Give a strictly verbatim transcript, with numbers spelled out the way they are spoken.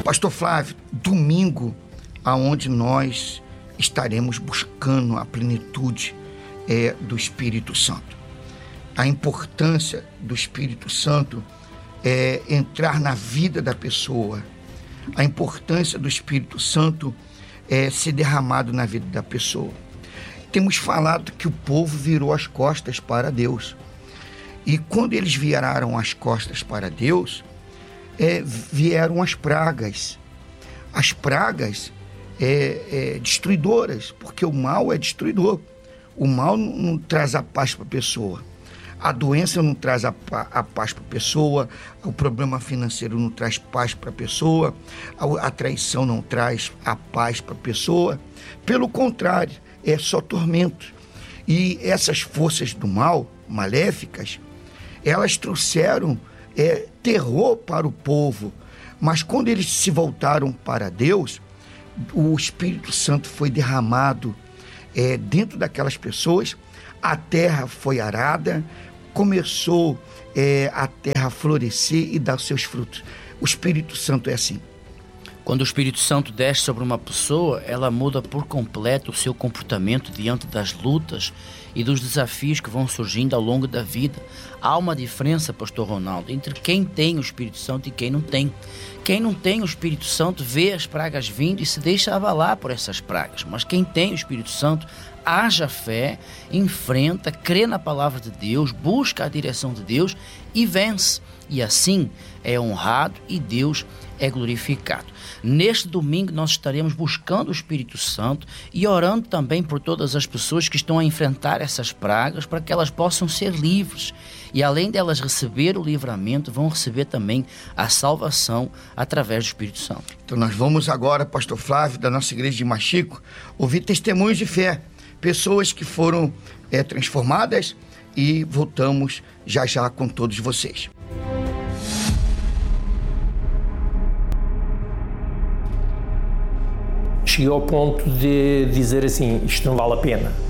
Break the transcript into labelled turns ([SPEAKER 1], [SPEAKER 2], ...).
[SPEAKER 1] Pastor Flávio, domingo, aonde nós estaremos buscando a plenitude é, do Espírito Santo. A importância do Espírito Santo é entrar na vida da pessoa. A importância do Espírito Santo é ser derramado na vida da pessoa. Temos falado que o povo virou as costas para Deus. E quando eles viraram as costas para Deus, é, vieram as pragas. As pragas é, é, destruidoras, porque o mal é destruidor. O mal não, não traz a paz para a pessoa. A doença não traz a, a paz para a pessoa, o problema financeiro não traz paz para a pessoa, a, a traição não traz a paz para a pessoa. Pelo contrário, é só tormento. E essas forças do mal, maléficas, elas trouxeram é, terror para o povo. Mas quando eles se voltaram para Deus, o Espírito Santo foi derramado é, dentro daquelas pessoas, a terra foi arada, começou é, a terra florescer e dar seus frutos. O Espírito Santo é assim.
[SPEAKER 2] Quando o Espírito Santo desce sobre uma pessoa, ela muda por completo o seu comportamento diante das lutas e dos desafios que vão surgindo ao longo da vida. Há uma diferença, pastor Ronaldo, entre quem tem o Espírito Santo e quem não tem. Quem não tem o Espírito Santo vê as pragas vindo e se deixa abalar por essas pragas. Mas quem tem o Espírito Santo haja fé, enfrenta, crê na palavra de Deus, busca a direção de Deus e vence. E assim é honrado e Deus é glorificado. Neste domingo nós estaremos buscando o Espírito Santo e orando também por todas as pessoas que estão a enfrentar essas pragas para que elas possam ser livres. E além delas receber o livramento, vão receber também a salvação através do Espírito Santo.
[SPEAKER 1] Então nós vamos agora, pastor Flávio, da nossa igreja de Machico, ouvir testemunhos de fé. Pessoas que foram é, transformadas, e voltamos já já com todos vocês.
[SPEAKER 3] Cheguei ao ponto de dizer assim, isto não vale a pena.